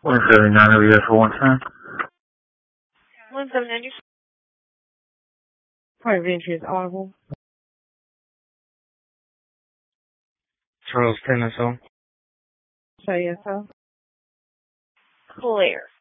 1790 for 110. 1790. Point of entry is audible. Charles Tennyson. Say yes, sir. Clear.